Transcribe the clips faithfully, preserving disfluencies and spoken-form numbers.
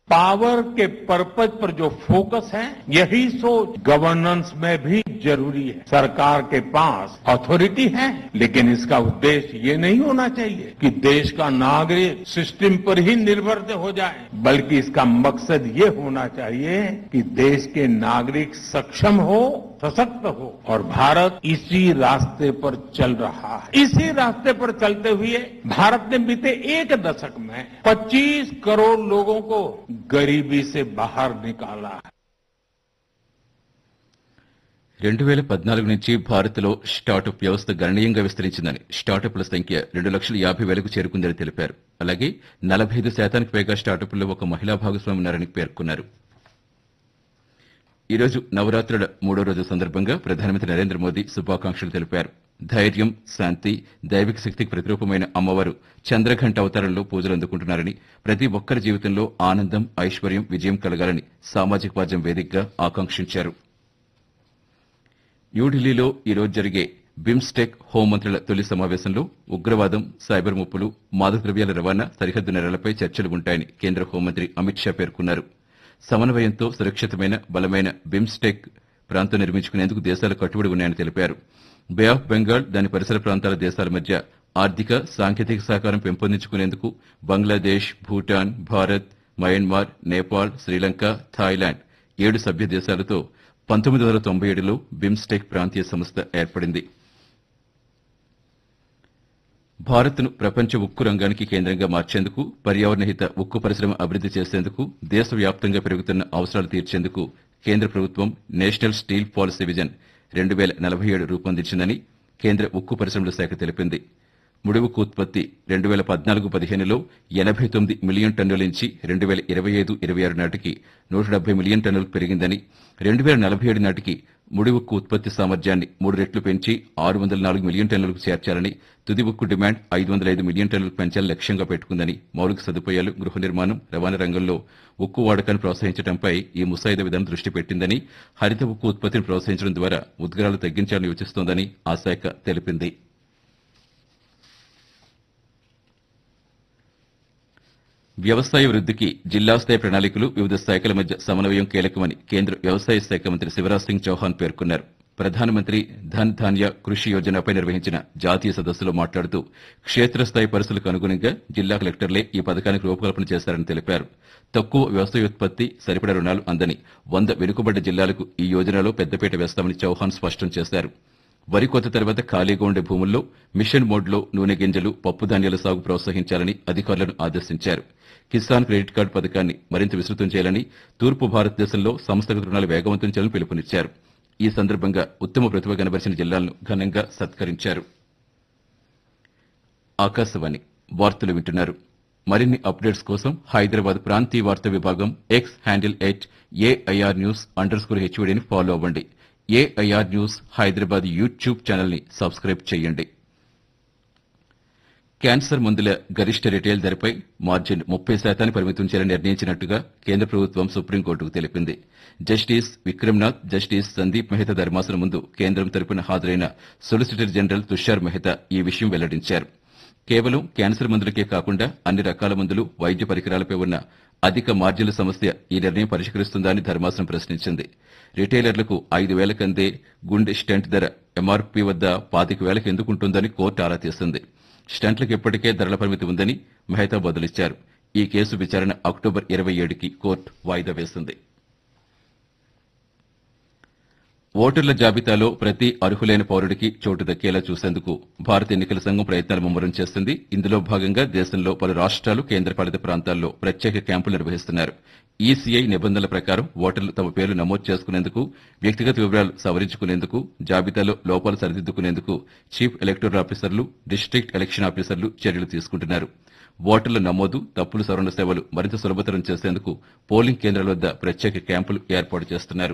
Power के purpose पर जो फोकस है यही सोच गवर्नेंस में भी जरूरी है। सरकार के पास अथॉरिटी है, लेकिन इसका उद्देश्य ये नहीं होना चाहिए कि देश का नागरिक सिस्टम पर ही निर्भर हो जाए, बल्कि इसका मकसद ये होना चाहिए कि देश के नागरिक सक्षम हो, सशक्त हो, और भारत इसी रास्ते पर चल रहा है। इसी रास्ते पर चलते हुए भारत ने बीते एक दशक में पच्चीस करोड़ लोगों को गरीबी से बाहर निकाला है। రెండు వేల పద్నాలుగు నుంచి భారత్లో స్టార్టప్ వ్యవస్థ గణనీయంగా విస్తరించిందని, స్టార్టప్ల సంఖ్య రెండు లక్షల యాభై వేలకు చేరుకుందని తెలిపారు. అలాగే నలభై ఐదు శాతానికి పైగా స్టార్టప్లలో ఒక మహిళా భాగస్వామి ఉన్నారని పేర్కొన్నారు. ఈ రోజు నవరాత్రుల మూడో రోజు సందర్భంగా ప్రధానమంత్రి నరేంద్ర మోదీ శుభాకాంక్షలు తెలిపారు. ధైర్యం, శాంతి, దైవిక శక్తికి ప్రతిరూపమైన అమ్మవారు చంద్రఘంట అవతారంలో పూజలు అందుకుంటున్నారని, ప్రతి ఒక్కరి జీవితంలో ఆనందం, ఐశ్వర్యం, విజయం కలగాలని సామాజిక మాధ్యమం వేదికగా ఆకాంక్షించారు. న్యూఢిల్లీలో ఈ రోజు జరిగే బిమ్స్టెక్ హోంమంత్రుల తొలి సమావేశంలో ఉగ్రవాదం, సైబర్ ముప్పులు, మాదక ద్రవ్యాల రవాణా, సరిహద్దు నేరాలపై చర్చలు ఉంటాయని కేంద్ర హోంమంత్రి అమిత్ షా పేర్కొన్నారు. సమన్వయంతో సురక్షితమైన, బలమైన బిమ్స్టెక్ ప్రాంతం నిర్మించుకునేందుకు దేశాలు కట్టుబడి ఉన్నాయని తెలిపారు. బే ఆఫ్ బెంగాల్, దాని పరిసర ప్రాంతాల దేశాల మధ్య ఆర్థిక, సాంకేతిక సహకారం పెంపొందించుకునేందుకు బంగ్లాదేశ్, భూటాన్, భారత్, మయన్మార్, నేపాల్, శ్రీలంక, థాయిలాండ్ ఏడు సభ్య దేశాలతో పంతొమ్మిది వందల తొంభై ఏడులో బిమ్స్టెక్ ప్రాంతీయ సంస్థ ఏర్పడింది. భారత్ను ప్రపంచ ఉక్కు రంగానికి కేంద్రంగా మార్చేందుకు, పర్యావరణహిత ఉక్కు పరిశ్రమ అభివృద్ది చేసేందుకు, దేశవ్యాప్తంగా పెరుగుతున్న అవసరాలు తీర్చేందుకు కేంద్ర ప్రభుత్వం నేషనల్ స్టీల్ పాలసీ విజన్ రెండు వేల నలభై ఏడు రూపొందించిందని కేంద్ర ఉక్కు పరిశ్రమల శాఖ తెలిపింది. ముడి ఉక్కు ఉత్పత్తి రెండు వేల పద్నాలుగు పదిహేనులో ఎనబై తొమ్మిది మిలియన్ టన్నుల నుంచి రెండు వేల ఇరవై ఐదు ఇరవై ఆరు నాటికి నూట డెబ్బై మిలియన్ టన్నులకు పెరిగిందని, రెండు వేల నలభై ఏడు నాటికి ముడి ఉక్కు ఉత్పత్తి సామర్థ్యాన్ని మూడు రెట్లు పెంచి ఆరు వందల నాలుగు మిలియన్ టన్నులకు చేర్చాలని, తుది ఉక్కు డిమాండ్ ఐదు వందల ఐదు మిలియన్ టన్నులకు పెంచాలని లక్ష్యంగా పెట్టుకుందని, మౌలిక సదుపాయాలు, గృహ నిర్మాణం, రవాణా రంగంలో ఉక్కు వాడకాన్ని ప్రోత్సహించడంపై ఈ ముసాయిదా విధానం దృష్టి పెట్టిందని, హరిత ఉక్కు ఉత్పత్తిని ప్రోత్సహించడం ద్వారా ఉద్గారాలు తగ్గించాలని యోచిస్తోందని ఆ శాఖ తెలిపింది. వ్యవసాయ వృద్దికి జిల్లా స్థాయి ప్రణాళికలు, వివిధ శాఖల మధ్య సమన్వయం కీలకమని కేంద్ర వ్యవసాయ శాఖ మంత్రి శివరాజ్ సింగ్ చౌహాన్ పేర్కొన్నారు. ప్రధానమంత్రి ధన్ ధాన్య కృషి యోజనపై నిర్వహించిన జాతీయ సదస్సులో మాట్లాడుతూ క్షేత్రస్థాయి పరిస్థితులకు అనుగుణంగా జిల్లా కలెక్టర్లే ఈ పథకానికి రూపకల్పన చేశారని తెలిపారు. తక్కువ వ్యవసాయోత్పత్తి, సరిపడా రుణాలు అందని వంద వెనుకబడ్డ జిల్లాలకు ఈ యోజనలో పెద్దపీట వేస్తామని చౌహాన్ స్పష్టం చేశారు. వరి కోత తర్వాత ఖాళీగా ఉండే భూముల్లో మిషన్ మోడ్లో నూనె గింజలు, పప్పు ధాన్యాల సాగు ప్రోత్సహించాలని అధికారులను ఆదేశించారు. కిసాన్ క్రెడిట్ కార్డు పథకాన్ని మరింత విస్తృతం చేయాలని, తూర్పు భారతదేశంలో సంస్థాగత రుణాలు వేగవంతం చేయాలని పిలుపునిచ్చారు. ఈ సందర్భంగా ఉత్తమ ప్రతిభ కనబరిచిన జిల్లాలను ఘనంగా సత్కరించారు. ఆకాశవాణి వార్తలు వింటున్నారు. మరిన్ని అప్డేట్స్ కోసం హైదరాబాద్ ప్రాంతీయ వార్తా విభాగం X handle at AIR news under score హెచ్ఓడిని follow అవ్వండి. AIR news Hyderabad YouTube channel ని సబ్స్క్రైబ్ చేయండి. క్యాన్సర్ మందుల గరిష్ట రిటైల్ ధరపై మార్జిన్ ముప్పై శాతాన్ని పరిమితం చేయాలని నిర్ణయించినట్టుగా కేంద్ర ప్రభుత్వం సుప్రీంకోర్టుకు తెలిపింది. జస్టిస్ విక్రమ్నాథ్, జస్టిస్ సందీప్ మెహతా ధర్మాసనం ముందు కేంద్రం తరపున హాజరైన సొలిసిటర్ జనరల్ తుషార్ మెహతా ఈ విషయం వెల్లడించారు. కేవలం క్యాన్సర్ మందులకే కాకుండా అన్ని రకాల మందులు, వైద్య పరికరాలపై ఉన్న అధిక మార్జిన్ల సమస్య ఈ నిర్ణయం పరిష్కరిస్తుందా అని ధర్మాసనం ప్రశ్నించింది. రిటైలర్లకు ఐదు వేలకు అందే గుండె స్టెంట్ ధర ఎంఆర్పీ వద్ద పాతిక వేలకు ఎందుకుంటుందని కోర్టు ఆరా తీసింది. స్టంట్లకు ఇప్పటికే ధరల పరిమితి ఉందని మెహతా బదులిచ్చారు. ఈ కేసు విచారణ అక్టోబర్ ఇరవై ఏడుకి కోర్టు వాయిదా వేసింది. ఓటర్ల జాబితాలో ప్రతి అర్హులైన పౌరుడికి చోటు దక్కేలా చూసేందుకు భారత ఎన్నికల సంఘం ప్రయత్నాలు ముమ్మరం చేస్తుంది. ఇందులో భాగంగా దేశంలో పలు రాష్ట్రాలు, కేంద్రపాలిత ప్రాంతాల్లో ప్రత్యేక క్యాంపులు నిర్వహిస్తున్నారు. ఈసీఐ నిబంధనల ప్రకారం ఓటర్లు తమ పేర్లు నమోదు చేసుకునేందుకు, వ్యక్తిగత వివరాలు సవరించుకునేందుకు, జాబితాలో లోపాలు సరిదిద్దుకునేందుకు చీఫ్ ఎలక్టోరల్ ఆఫీసర్లు, డిస్టిక్ట్ ఎలక్షన్ ఆఫీసర్లు చర్యలు తీసుకుంటున్నారు. ఓటర్ల నమోదు, తప్పుల సవరణ సేవలు మరింత సులభతరం చేసేందుకు పోలింగ్ కేంద్రాల వద్ద ప్రత్యేక క్యాంపులు ఏర్పాటు చేస్తున్నారు.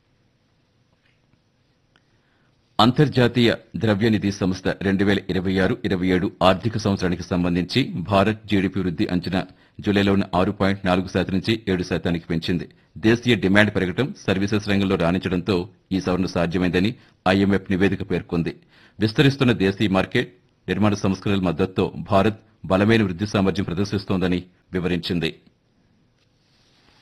అంతర్జాతీయ ద్రవ్యనిధి సంస్థ రెండు వేల ఇరవై ఆరు ఇరవై ఏడు ఆర్థిక సంవత్సరానికి సంబంధించి భారత్ జీడీపీ వృద్ది అంచనా జూలైలో ఉన్న ఆరు పాయింట్ నాలుగు శాతం నుంచి ఏడు శాతానికి పెంచింది. దేశీయ డిమాండ్ పెరగడం, సర్వీసెస్ రంగంలో రాణించడంతో ఈ సవరణ సాధ్యమైందని ఐఎంఎఫ్ నివేదిక పేర్కొంది. విస్తరిస్తున్న దేశీయ మార్కెట్, నిర్మాణ సంస్కరణల మద్దతుతో భారత్ బలమైన వృద్ది సామర్థ్యం ప్రదర్శిస్తోందని వివరించింది.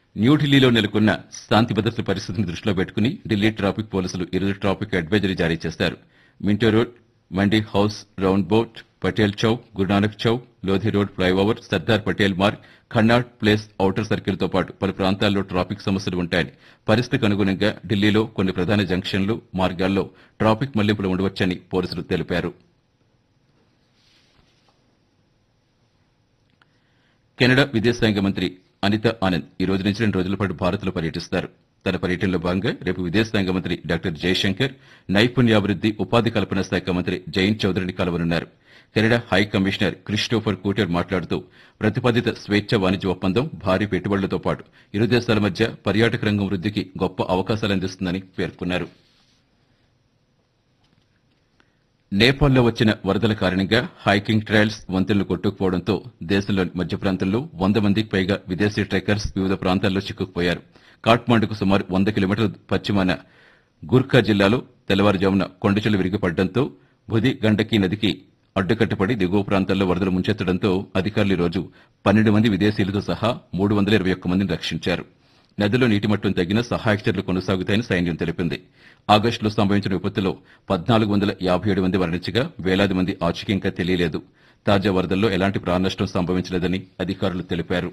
న్యూఢిల్లీలో నెలకొన్న శాంతి భద్రతల పరిస్థితిని దృష్టిలో పెట్టుకుని ఢిల్లీ ట్రాఫిక్ పోలీసులు ఈరోజు ట్రాఫిక్ అడ్వైజరీ జారీ చేశారు. Minto road, mandi house, round boat, Patel Chowk, Guru Nanak Chowk, Lodhi road flyover, Sardar Patel Marg, ఖన్నాట్ place, outer సర్కిల్తో పాటు పలు ప్రాంతాల్లో ట్రాఫిక్ సమస్యలు ఉంటాయని, పరిస్థితికి అనుగుణంగా ఢిల్లీలో కొన్ని ప్రధాన జంక్షన్లు, మార్గాల్లో ట్రాఫిక్ మళ్లింపులు ఉండవచ్చని పోలీసులు తెలిపారు. కెనడా విదేశాంగ మంత్రి అనితా ఆనంద్ ఈ రోజు నుంచి రెండు రోజుల పాటు భారత్లో పర్యటిస్తారు. తన పర్యటనలో భాగంగా రేపు విదేశాంగ మంత్రి డాక్టర్ జయశంకర్, నైపుణ్యాభివృద్ది, ఉపాధి కల్పన శాఖ మంత్రి Jayant చౌదరిని కలవనున్నారు. Canada high commissioner Christopher కూటర్ మాట్లాడుతూ ప్రతిపాదిత స్వేచ్ఛ వాణిజ్య ఒప్పందం భారీ పెట్టుబడులతో పాటు ఇరు దేశాల మధ్య పర్యాటక రంగం వృద్దికి గొప్ప అవకాశాలు అందిస్తుందని పేర్కొన్నారు. నేపాల్లో వచ్చిన వరదల కారణంగా హైకింగ్ ట్రయల్స్, వంతెనలు కొట్టుకుపోవడంతో దేశంలోని మధ్య ప్రాంతంలో వంద మందికి పైగా విదేశీ ట్రెక్కర్స్ వివిధ ప్రాంతాల్లో చిక్కుకుపోయారు. కాఠ్మాండుకు సుమారు వంద కిలోమీటర్ల పశ్చిమాన గుర్ఖా జిల్లాలో తెల్లవారుజామున కొండచెలు విరిగిపడడంతో బుధి గండకీ నదికి అడ్డుకట్టపడి దిగువ ప్రాంతాల్లో వరదలు ముంచెత్తడంతో అధికారులు ఈ రోజు పన్నెండు మంది విదేశీయులతో సహా మూడు వందల ఇరవై ఒక్క మందిని రక్షించారు. నదిలో నీటిమట్టం తగ్గిన సహాయక చర్యలు కొనసాగుతాయని సైన్యం తెలిపింది. ఆగస్టులో సంభవించిన విపత్తులో పద్నాలుగు వందల యాభై ఏడు మంది మరణించగా వేలాది మంది ఆచూకీ ఇంకా తెలియలేదు. తాజా వరదల్లో ఎలాంటి ప్రాణనష్టం సంభవించలేదని అధికారులు తెలిపారు.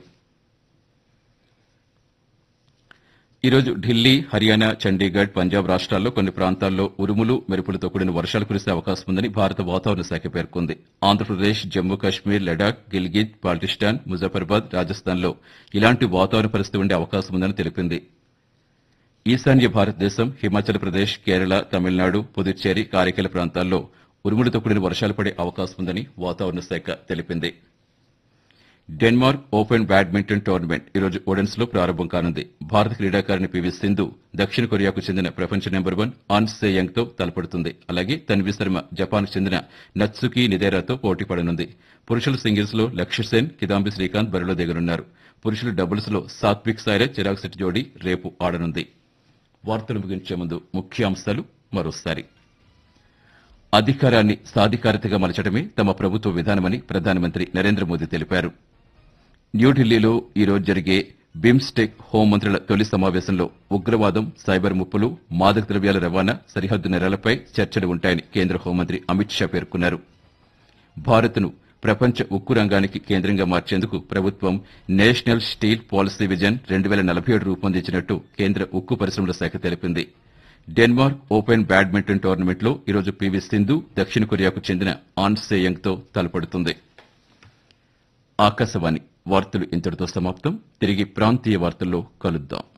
ఈ రోజు ఢిల్లీ, హర్యానా, చండీగఢ్, పంజాబ్ రాష్ట్రాల్లో కొన్ని ప్రాంతాల్లో ఉరుములు, మెరుపులతో కూడిన వర్షాలు కురిసే అవకాశం ఉందని భారత వాతావరణ శాఖ పేర్కొంది. ఆంధ్రప్రదేశ్, జమ్మూ కాశ్మీర్, లడాక్, గిల్గిత్, బాల్టిస్టాన్, ముజఫర్బాద్, రాజస్థాన్లో ఇలాంటి వాతావరణ పరిస్థితి ఉండే అవకాశం ఉందని తెలిపింది. ఈశాన్య భారతదేశం, హిమాచల్ ప్రదేశ్, కేరళ, తమిళనాడు, పుదుచ్చేరి, కారైకల ప్రాంతాల్లో ఉరుములతో కూడిన వర్షాలు పడే అవకాశం ఉందని వాతావరణ శాఖ తెలిపింది. డెన్మార్క్ ఓపెన్ బ్యాడ్మింటన్ టోర్నమెంట్ ఈరోజు ఓడెన్స్ లో ప్రారంభం కానుంది. భారత క్రీడాకారిణి పీవీ సింధు దక్షిణ కొరియాకు చెందిన ప్రపంచ number one on say young తో తలపడుతుంది. అలాగే తన్వి శర్మ జపాన్ కు చెందిన నత్సుకి నిదేరాతో పోటీ పడనుంది. పురుషుల సింగిల్స్ లో లక్ష్య సేన్, కిదాంబి శ్రీకాంత్ బరిలో దిగనున్నారు. పురుషుల డబుల్స్ లో సాత్విక్ సాయిరాజ్, చిరాగ్ శెట్టి జోడీ రేపు ఆడనుంది. వార్తలు ముగించే ముందు ముఖ్యాంశాలు మరోసారి. అధికారాన్ని సాధికారతగా మలచడమే తమ ప్రభుత్వ విధానమని ప్రధానమంత్రి నరేంద్ర మోదీ తెలిపారు. న్యూఢిల్లీలో ఈ రోజు జరిగే బిమ్స్టెక్ హోంమంత్రుల తొలి సమావేశంలో ఉగ్రవాదం, సైబర్ ముప్పులు, మాదక ద్రవ్యాల రవాణా, సరిహద్దు నేరాలపై చర్చలు ఉంటాయని కేంద్ర హోంమంత్రి అమిత్ షా పేర్కొన్నారు. భారత్ను ప్రపంచ ఉక్కు రంగానికి కేంద్రంగా మార్చేందుకు ప్రభుత్వం నేషనల్ స్టీల్ పాలసీ విజన్ రెండు వేల నలభై ఏడు రూపొందించినట్టు కేంద్ర ఉక్కు పరిశ్రమల శాఖ తెలిపింది. డెన్మార్క్ ఓపెన్ బ్యాడ్మింటన్ టోర్నమెంట్లో ఈరోజు పీవీ సింధు దక్షిణ కొరియాకు చెందిన ఆన్ సే యంగ్ తో తలపడుతుంది. ఆకాశవాణి వార్తలు ఇంతటితో సమాప్తం. తిరిగి ప్రాంతీయ వార్తల్లో కలుద్దాం.